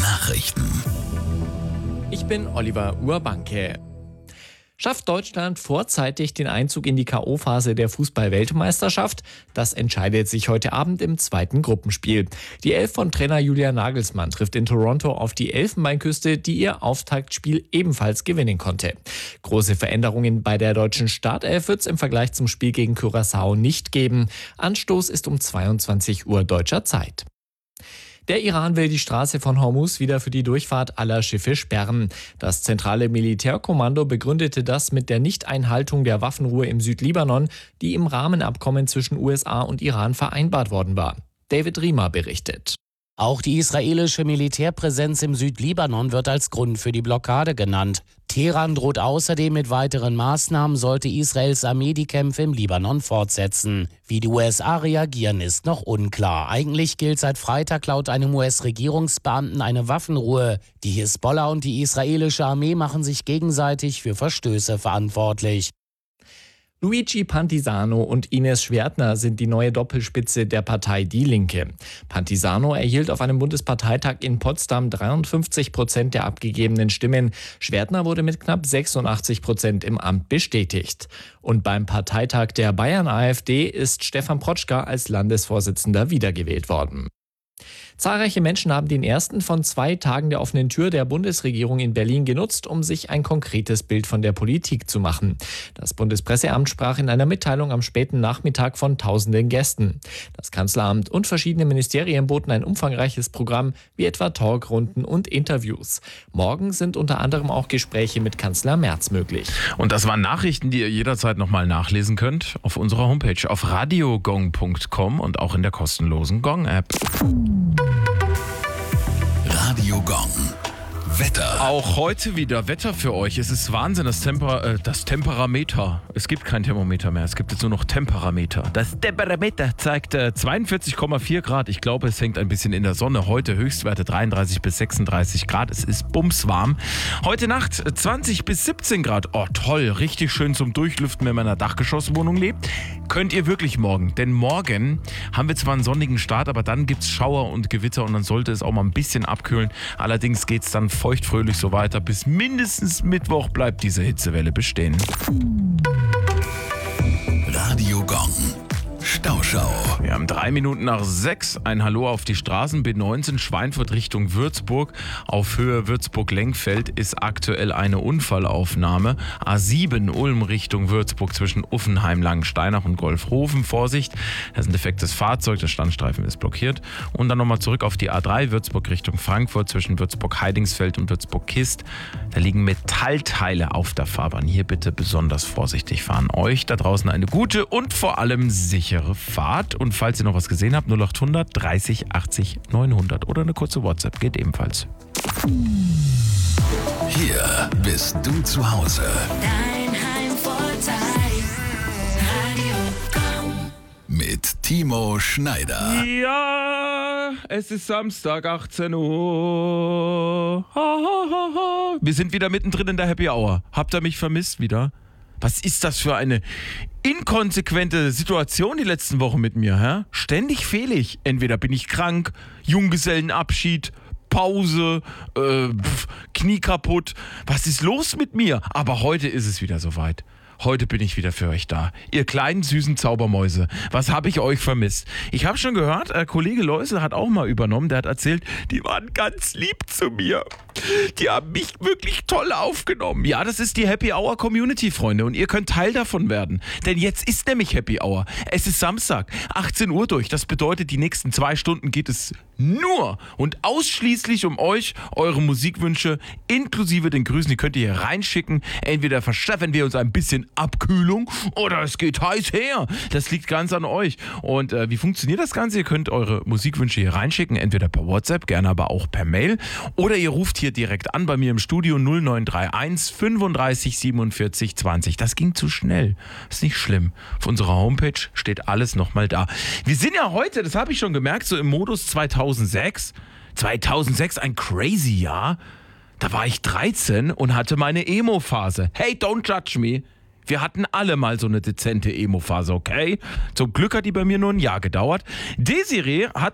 Nachrichten. Ich bin Oliver Urbanke. Schafft Deutschland vorzeitig den Einzug in die K.O.-Phase der Fußball-Weltmeisterschaft? Das entscheidet sich heute Abend im zweiten Gruppenspiel. Die Elf von Trainer Julian Nagelsmann trifft in Toronto auf die Elfenbeinküste, die ihr Auftaktspiel ebenfalls gewinnen konnte. Große Veränderungen bei der deutschen Startelf wird es im Vergleich zum Spiel gegen Curaçao nicht geben. Anstoß ist um 22 Uhr deutscher Zeit. Der Iran will die Straße von Hormuz wieder für die Durchfahrt aller Schiffe sperren. Das zentrale Militärkommando begründete das mit der Nichteinhaltung der Waffenruhe im Südlibanon, die im Rahmenabkommen zwischen USA und Iran vereinbart worden war. David Riemer berichtet. Auch die israelische Militärpräsenz im Südlibanon wird als Grund für die Blockade genannt. Teheran droht außerdem mit weiteren Maßnahmen, sollte Israels Armee die Kämpfe im Libanon fortsetzen. Wie die USA reagieren, ist noch unklar. Eigentlich gilt seit Freitag laut einem US-Regierungsbeamten eine Waffenruhe. Die Hisbollah und die israelische Armee machen sich gegenseitig für Verstöße verantwortlich. Luigi Pantisano und Ines Schwertner sind die neue Doppelspitze der Partei Die Linke. Pantisano erhielt auf einem Bundesparteitag in Potsdam 53% der abgegebenen Stimmen. Schwertner wurde mit knapp 86% im Amt bestätigt. Und beim Parteitag der Bayern-AfD ist Stefan Protschka als Landesvorsitzender wiedergewählt worden. Zahlreiche Menschen haben den ersten von 2 Tagen der offenen Tür der Bundesregierung in Berlin genutzt, um sich ein konkretes Bild von der Politik zu machen. Das Bundespresseamt sprach in einer Mitteilung am späten Nachmittag von tausenden Gästen. Das Kanzleramt und verschiedene Ministerien boten ein umfangreiches Programm, wie etwa Talkrunden und Interviews. Morgen sind unter anderem auch Gespräche mit Kanzler Merz möglich. Und das waren Nachrichten, die ihr jederzeit nochmal nachlesen könnt auf unserer Homepage auf radiogong.com und auch in der kostenlosen Gong-App. Radio Gong. Wetter. Auch heute wieder Wetter für euch. Es ist Wahnsinn, das Temperameter. Es gibt kein Thermometer mehr, es gibt jetzt nur noch Temperameter. Das Temperameter zeigt 42,4 Grad. Ich glaube, es hängt ein bisschen in der Sonne. Heute Höchstwerte 33 bis 36 Grad. Es ist bumswarm. Heute Nacht 20 bis 17 Grad. Oh toll, richtig schön zum Durchlüften, wenn man in einer Dachgeschosswohnung lebt. Könnt ihr wirklich morgen. Denn morgen haben wir zwar einen sonnigen Start, aber dann gibt es Schauer und Gewitter und dann sollte es auch mal ein bisschen abkühlen. Allerdings geht es dann feuchtfröhlich so weiter. Bis mindestens Mittwoch bleibt diese Hitzewelle bestehen. Radio Gong. Stauschau. Wir haben 3 Minuten nach 6. Ein Hallo auf die Straßen. B19 Schweinfurt Richtung Würzburg. Auf Höhe Würzburg-Lenkfeld ist aktuell eine Unfallaufnahme. A7 Ulm Richtung Würzburg zwischen Uffenheim, Langensteinach und Golfhofen. Vorsicht, das ist ein defektes Fahrzeug. Der Standstreifen ist blockiert. Und dann nochmal zurück auf die A3 Würzburg Richtung Frankfurt zwischen Würzburg-Heidingsfeld und Würzburg-Kist. Da liegen Metallteile auf der Fahrbahn. Hier bitte besonders vorsichtig fahren. Euch da draußen eine gute und vor allem sichere Fahrt. Und falls ihr noch was gesehen habt, 0800 30 80 900 oder eine kurze WhatsApp geht ebenfalls. Hier bist du zu Hause. Dein Heimvorteil. Radio Gong. Mit Timo Schneider. Ja, es ist Samstag, 18 Uhr. Wir sind wieder mittendrin in der Happy Hour. Habt ihr mich vermisst wieder? Was ist das für eine inkonsequente Situation die letzten Wochen mit mir, hä? Ständig fehle ich. Entweder bin ich krank, Junggesellenabschied, Pause, Knie kaputt. Was ist los mit mir? Aber heute ist es wieder soweit. Heute bin ich wieder für euch da. Ihr kleinen, süßen Zaubermäuse. Was habe ich euch vermisst? Ich habe schon gehört, Kollege Läusel hat auch mal übernommen. Der hat erzählt, die waren ganz lieb zu mir. Die haben mich wirklich toll aufgenommen. Ja, das ist die Happy Hour Community, Freunde. Und ihr könnt Teil davon werden. Denn jetzt ist nämlich Happy Hour. Es ist Samstag, 18 Uhr durch. Das bedeutet, die nächsten 2 Stunden geht es nur und ausschließlich um euch, eure Musikwünsche, inklusive den Grüßen. Die könnt ihr hier reinschicken. Entweder verschaffen wir uns ein bisschen Abkühlung oder es geht heiß her. Das liegt ganz an euch. Und wie funktioniert das Ganze? Ihr könnt eure Musikwünsche hier reinschicken, entweder per WhatsApp, gerne aber auch per Mail. Oder ihr ruft hier direkt an bei mir im Studio 0931 35 47 20. Das ging zu schnell. Ist nicht schlimm. Auf unserer Homepage steht alles nochmal da. Wir sind ja heute, das habe ich schon gemerkt, so im Modus 2006. 2006, ein crazy Jahr. Da war ich 13 und hatte meine Emo-Phase. Hey, don't judge me. Wir hatten alle mal so eine dezente Emo-Phase, okay? Zum Glück hat die bei mir nur ein Jahr gedauert. Desiree hat